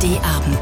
ARD-Abend.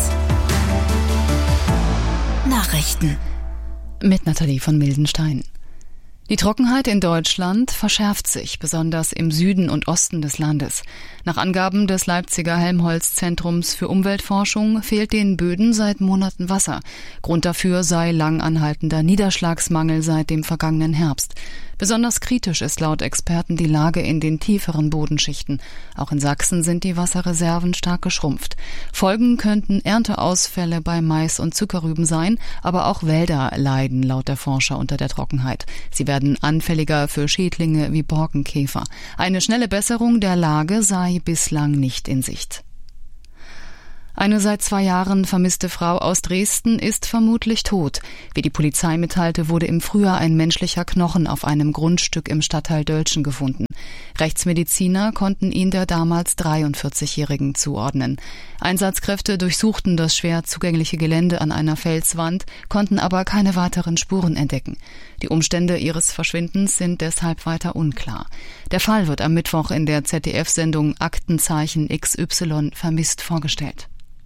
Nachrichten. Mit Nathalie von Mildenstein. Die Trockenheit in Deutschland verschärft sich, besonders im Süden und Osten des Landes. Nach Angaben des Leipziger Helmholtz-Zentrums für Umweltforschung fehlt den Böden seit Monaten Wasser. Grund dafür sei lang anhaltender Niederschlagsmangel seit dem vergangenen Herbst. Besonders kritisch ist laut Experten die Lage in den tieferen Bodenschichten. Auch in Sachsen sind die Wasserreserven stark geschrumpft. Folgen könnten Ernteausfälle bei Mais und Zuckerrüben sein, aber auch Wälder leiden laut der Forscher unter der Trockenheit. Sie werden anfälliger für Schädlinge wie Borkenkäfer. Eine schnelle Besserung der Lage sei bislang nicht in Sicht. Eine seit 2 Jahren vermisste Frau aus Dresden ist vermutlich tot. Wie die Polizei mitteilte, wurde im Frühjahr ein menschlicher Knochen auf einem Grundstück im Stadtteil Dölzschen gefunden. Rechtsmediziner konnten ihn der damals 43-Jährigen zuordnen. Einsatzkräfte durchsuchten das schwer zugängliche Gelände an einer Felswand, konnten aber keine weiteren Spuren entdecken. Die Umstände ihres Verschwindens sind deshalb weiter unklar. Der Fall wird am Mittwoch in der ZDF-Sendung Aktenzeichen XY vermisst vorgestellt.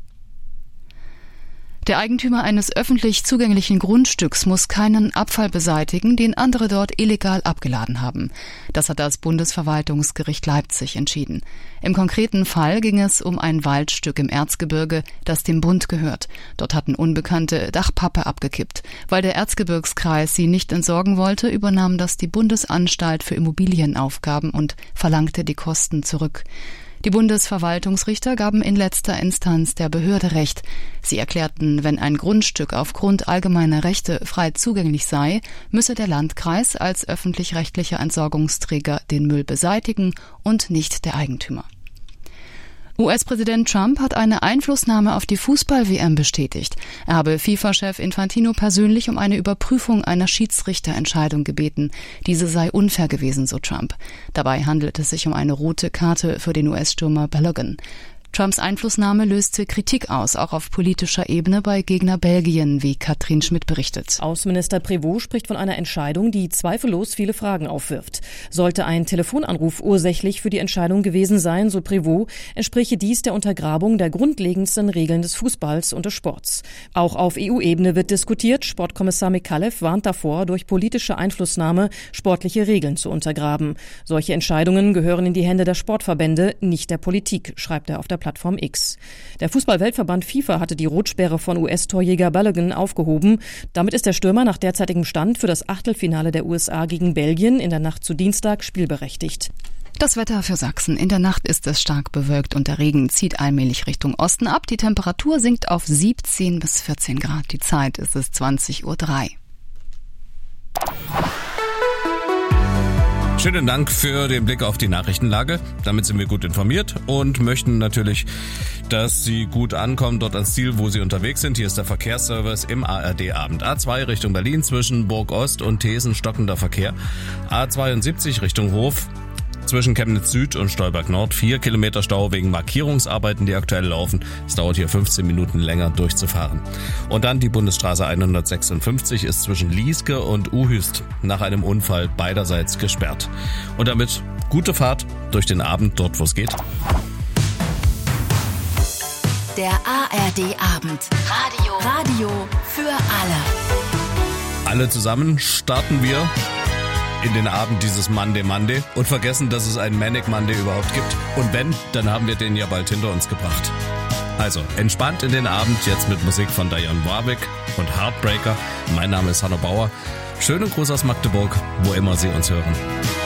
Der Eigentümer eines öffentlich zugänglichen Grundstücks muss keinen Abfall beseitigen, den andere dort illegal abgeladen haben. Das hat das Bundesverwaltungsgericht Leipzig entschieden. Im konkreten Fall ging es um ein Waldstück im Erzgebirge, das dem Bund gehört. Dort hatten Unbekannte Dachpappe abgekippt. Weil der Erzgebirgskreis sie nicht entsorgen wollte, übernahm das die Bundesanstalt für Immobilienaufgaben und verlangte die Kosten zurück. Die Bundesverwaltungsrichter gaben in letzter Instanz der Behörde Recht. Sie erklärten, wenn ein Grundstück aufgrund allgemeiner Rechte frei zugänglich sei, müsse der Landkreis als öffentlich-rechtlicher Entsorgungsträger den Müll beseitigen und nicht der Eigentümer. US-Präsident Trump hat eine Einflussnahme auf die Fußball-WM bestätigt. Er habe FIFA-Chef Infantino persönlich um eine Überprüfung einer Schiedsrichterentscheidung gebeten. Diese sei unfair gewesen, so Trump. Dabei handelt es sich um eine rote Karte für den US-Stürmer Balogun. Trumps Einflussnahme löste Kritik aus, auch auf politischer Ebene bei Gegner Belgien, wie Katrin Schmidt berichtet. Außenminister Prévost spricht von einer Entscheidung, die zweifellos viele Fragen aufwirft. Sollte ein Telefonanruf ursächlich für die Entscheidung gewesen sein, so Prévost, entspräche dies der Untergrabung der grundlegendsten Regeln des Fußballs und des Sports. Auch auf EU-Ebene wird diskutiert. Sportkommissar Mikalev warnt davor, durch politische Einflussnahme sportliche Regeln zu untergraben. Solche Entscheidungen gehören in die Hände der Sportverbände, nicht der Politik, schreibt er auf der Plattform X. Der Fußball-Weltverband FIFA hatte die Rotsperre von US-Torjäger Balogun aufgehoben. Damit ist der Stürmer nach derzeitigem Stand für das Achtelfinale der USA gegen Belgien in der Nacht zu Dienstag spielberechtigt. Das Wetter für Sachsen. In der Nacht ist es stark bewölkt und der Regen zieht allmählich Richtung Osten ab. Die Temperatur sinkt auf 17 bis 14 Grad. Die Zeit ist es 20:03 Uhr. Schönen Dank für den Blick auf die Nachrichtenlage. Damit sind wir gut informiert und möchten natürlich, dass Sie gut ankommen dort ans Ziel, wo Sie unterwegs sind. Hier ist der Verkehrsservice im ARD-Abend. A2 Richtung Berlin zwischen Burg Ost und Thesen stockender Verkehr. A72 Richtung Hof zwischen Chemnitz Süd und Stolberg Nord 4 Kilometer Stau wegen Markierungsarbeiten, die aktuell laufen. Es dauert hier 15 Minuten länger durchzufahren. Und dann die Bundesstraße 156 ist zwischen Lieske und Uhüst nach einem Unfall beiderseits gesperrt. Und damit gute Fahrt durch den Abend dort, wo es geht. Der ARD-Abend. Radio für alle. Alle zusammen starten wir in den Abend dieses Monday und vergessen, dass es einen Manic Monday überhaupt gibt. Und wenn, dann haben wir den ja bald hinter uns gebracht. Also, entspannt in den Abend, jetzt mit Musik von Dionne Warwick und Heartbreaker. Mein Name ist Hanno Bauer. Schönen Gruß aus Magdeburg, wo immer Sie uns hören.